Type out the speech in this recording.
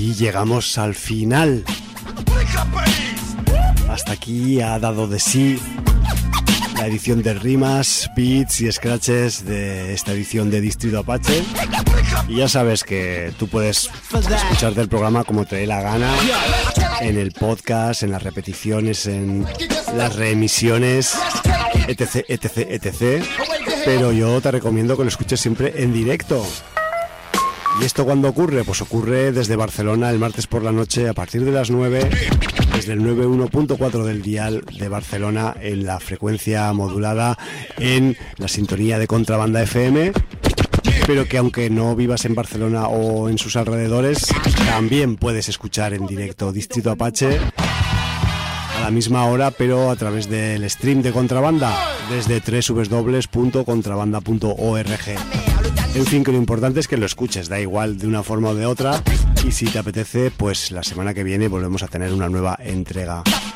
Y llegamos al final. Hasta aquí ha dado de sí la edición de rimas, beats y scratches de esta edición de Distrito Apache. Y ya sabes que tú puedes escucharte el programa como te dé la gana, en el podcast, en las repeticiones, en las reemisiones, etc, etc, etc. Pero yo te recomiendo que lo escuches siempre en directo. ¿Y esto cuándo ocurre? Pues ocurre desde Barcelona el martes por la noche a partir de las 9, desde el 91.4 del dial de Barcelona en la frecuencia modulada en la sintonía de Contrabanda FM, pero que aunque no vivas en Barcelona o en sus alrededores, también puedes escuchar en directo Distrito Apache a la misma hora, pero a través del stream de Contrabanda desde www.contrabanda.org. En fin, que lo importante es que lo escuches, da igual de una forma o de otra, y si te apetece, pues la semana que viene volvemos a tener una nueva entrega.